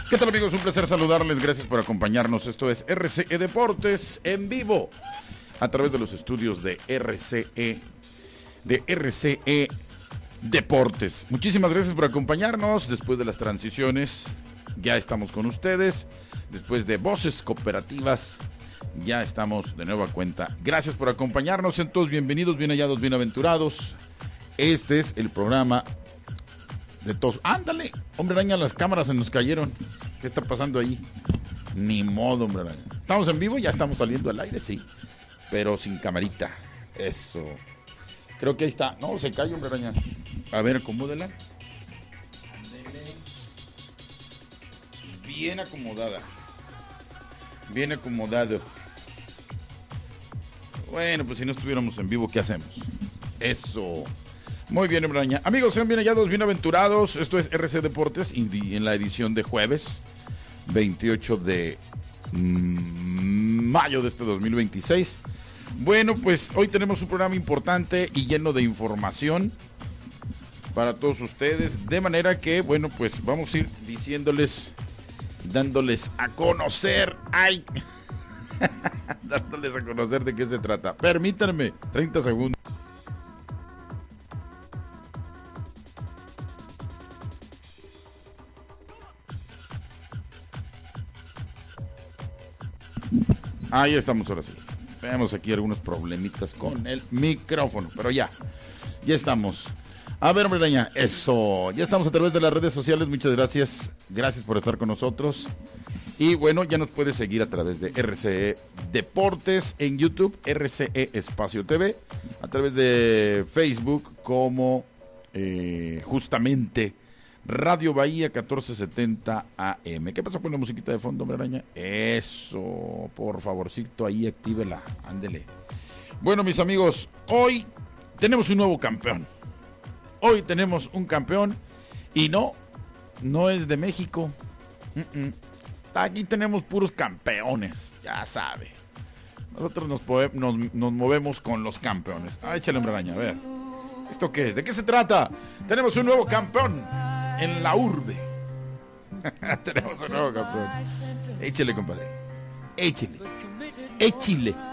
¿Qué tal, amigos? Un placer saludarles, gracias por acompañarnos. Esto es RCE Deportes en vivo a través de los estudios de RCE Deportes. Muchísimas gracias por acompañarnos después de las transiciones. Ya estamos con ustedes. Después de Voces Cooperativas, ya estamos de nueva cuenta. Gracias por acompañarnos. Entonces, bienvenidos, bien hallados, bienaventurados. Este es el programa de todos. Ándale, hombre araña, las cámaras se nos cayeron. ¿Qué está pasando ahí? Ni modo, hombre araña. ¿Estamos en vivo? Ya estamos saliendo al aire, sí. Pero sin camarita. Eso. Creo que ahí está. No, se cayó, hombre araña. A ver, acomódela. Ándale. Bien acomodada. Bien acomodado. Bueno, pues si no estuviéramos en vivo, ¿qué hacemos? Eso. Muy bien, hombre araña. Amigos, sean bien hallados, bienaventurados. Esto es RC Deportes en la edición de jueves 28 de mayo de este 2026. Bueno, pues hoy tenemos un programa importante y lleno de información para todos ustedes. De manera que, bueno, pues vamos a ir diciéndoles, dándoles a conocer. ¡Ay! Dándoles a conocer de qué se trata. Permítanme 30 segundos. Ahí estamos ahora sí. Tenemos aquí algunos problemitas con el micrófono, pero ya estamos. A ver, hombre araña, eso. Ya estamos a través de las redes sociales. Muchas gracias. Gracias por estar con nosotros. Y bueno, ya nos puedes seguir a través de RCE Deportes en YouTube, RCE Espacio TV, a través de Facebook como justamente Radio Bahía 1470 AM. ¿Qué pasó con la musiquita de fondo, hombre araña? Eso, por favorcito, ahí actívela, ándele. Bueno, mis amigos, hoy tenemos un nuevo campeón. Hoy tenemos un campeón y no es de México. Aquí tenemos puros campeones, ya sabe. Nosotros nos movemos con los campeones. Échale, hombre araña, a ver. ¿Esto qué es? ¿De qué se trata? Tenemos un nuevo campeón en la urbe. Tenemos un nuevo campeón. Échale, compadre. Échale.